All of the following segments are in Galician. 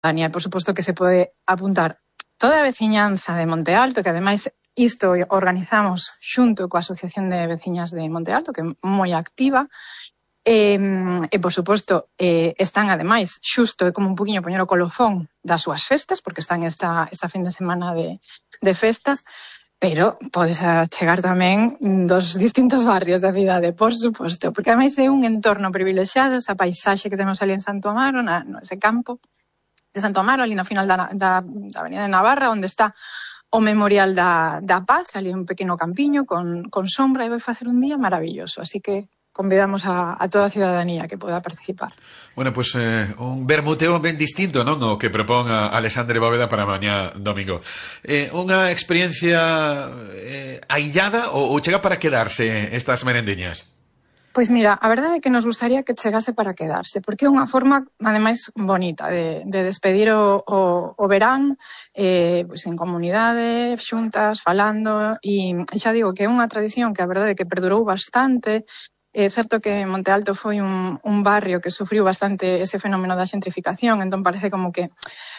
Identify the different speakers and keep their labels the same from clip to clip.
Speaker 1: cidadanía. E, por suposto, que se pode apuntar toda a veciñanza de Monte Alto, que ademais isto organizamos xunto coa Asociación de Veciñas de Monte Alto, que é moi activa. E, por suposto, están, ademais, xusto, é como un poquinho poñer o colofón das súas festas, porque están esta fin de semana de festas, pero podes chegar tamén dos distintos barrios da cidade, por suposto, porque ademais é un entorno privilexiado, esa paisaxe que temos ali en Santo Amaro, ese campo de Santo Amaro, ali no final da Avenida de Navarra, onde está o Memorial da Paz, ali un pequeno campiño con sombra, e vai facer un día maravilloso, así que convidamos a toda a cidadanía que poda participar.
Speaker 2: Bueno, pues un vermuteo ben distinto, non? O que propón a Alexandre Bóveda para mañá domingo. Unha experiencia aillada ou chega para quedarse estas merendiñas?
Speaker 1: Pois mira, a verdade é que nos gustaría que chegase para quedarse, porque é unha forma, ademais, bonita de despedir o verán, pois en comunidade, xuntas, falando, e xa digo que é unha tradición que a verdade é que perdurou bastante. É certo que Monte Alto foi un barrio que sufriu bastante ese fenómeno da xentrificación, entón parece como que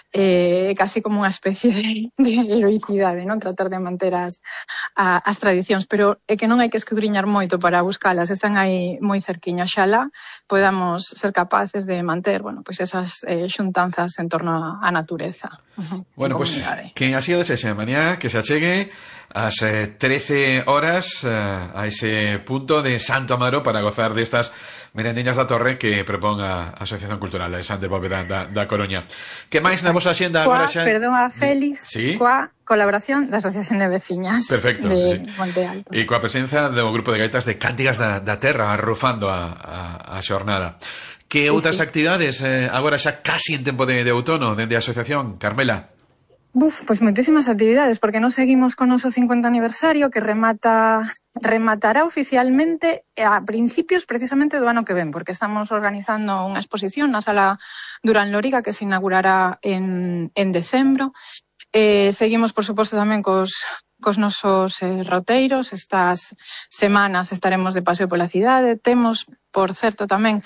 Speaker 1: casi como unha especie de heroicidade, non? Tratar de manter as tradicións, pero é que non hai que escudriñar moito para buscalas, están aí moi cerquiña. Xalá podamos ser capaces de manter, bueno, pois esas xuntanzas en torno á natureza.
Speaker 2: Bueno, pois, que así o desexe, mañá que se achegue ás 13 horas a ese punto de Santo Amaro para gozar destas merendiñas da Torre que propón a Asociación Cultural Alexandre Bóveda da Coruña. Que máis na vosa xenda agora xa?
Speaker 1: Perdón, Félix,
Speaker 2: ¿sí?
Speaker 1: Coa colaboración da Asociación de Veciñas.
Speaker 2: Perfecto,
Speaker 1: de
Speaker 2: sí.
Speaker 1: Monte Alto.
Speaker 2: E coa presenza do grupo de gaitas de Cántigas da Terra arrufando a xornada. Que outras actividades agora xa casi en tempo de outono dende a Asociación, Carmela?
Speaker 1: Pois moitísimas actividades, porque nos seguimos con o noso 50 aniversario que rematará oficialmente a principios precisamente do ano que ven, porque estamos organizando unha exposición na Sala Durán Loriga que se inaugurará en decembro. Seguimos, por suposto, tamén cos nosos roteiros. Estas semanas estaremos de paseo pola cidade. Temos, por certo, tamén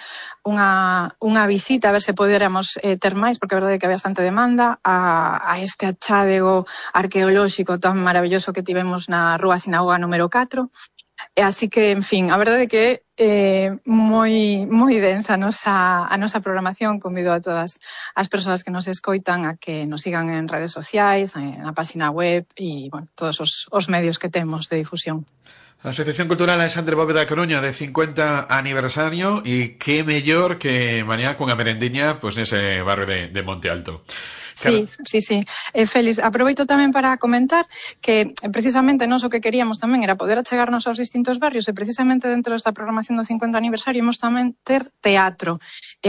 Speaker 1: unha visita, a ver se poderamos ter máis, porque a verdade é que hai bastante demanda, a este achádego arqueolóxico tan maravilloso que tivemos na Rúa Sinagoga número 4. Así que, en fin, a verdade é que é moi densa a nosa programación. Convido a todas as persoas que nos escoitan a que nos sigan en redes sociais, na página web e, bueno, todos os medios que temos de difusión.
Speaker 2: A Asociación Cultural Alexandre Bóveda da Coruña de 50 aniversario, e que mellor que mañá cunha merendiña pois nese barrio de Monte Alto.
Speaker 1: Sí. Félix, aproveito tamén para comentar que precisamente nós o que queríamos tamén era poder achegarnos aos distintos barrios, e precisamente dentro desta programación do 50 aniversario imos tamén ter teatro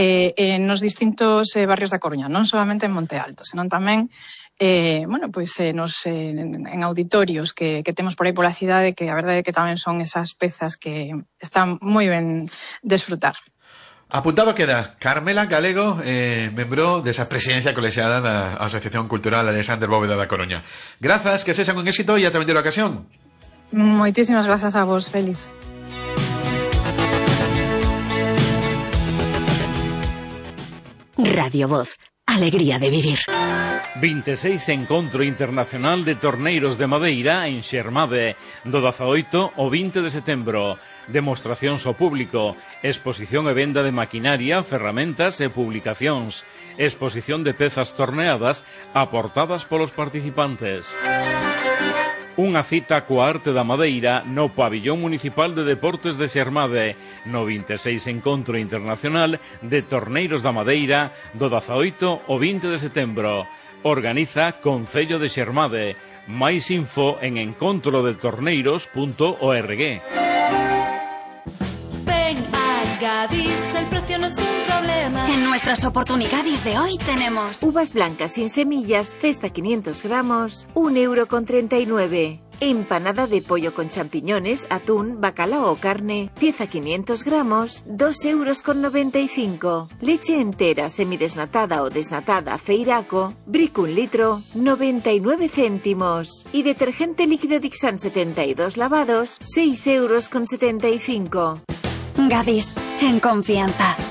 Speaker 1: nos distintos barrios da Coruña, non solamente en Monte Alto, senón tamén en auditorios que temos por aí pola cidade, que a verdade é que tamén son esas pezas que están moi ben desfrutar.
Speaker 2: Apuntado queda Carmela Galego, membro desa presidencia colexiada da Asociación Cultural Alexandre Bóveda da Coruña. Grazas, que sexan un éxito e ata vindeira ocasión.
Speaker 1: Moitísimas grazas a vos, Félix.
Speaker 3: Radio Voz, alegría de vivir.
Speaker 4: 26 Encontro Internacional de Torneiros de Madeira en Xermade, do 18 ao 20 de setembro. Demostracións ao público, exposición e venda de maquinaria, ferramentas e publicacións, exposición de pezas torneadas aportadas polos participantes. Unha cita coa arte da madeira no Pabillón Municipal de Deportes de Xermade, no 26 Encontro Internacional de Torneiros da Madeira, do 18 ao 20 de setembro. Organiza Concello de Xermade. Máis info en encontrodetorneiros.org.
Speaker 5: Ven a Gadis, el precio no es un problema.
Speaker 3: En nuestras oportunidades de hoy tenemos
Speaker 6: uvas blancas sin semillas, cesta 500 gramos, 1,39 €. Empanada de pollo con champiñones, atún, bacalao o carne, pieza 500 gramos, 2,95 €. Leche entera, semidesnatada o desnatada, Feiraco, Brick 1 litro, 99 céntimos. Y detergente líquido Dixan 72 lavados, 6,75 €.
Speaker 3: Gadis, en confianza.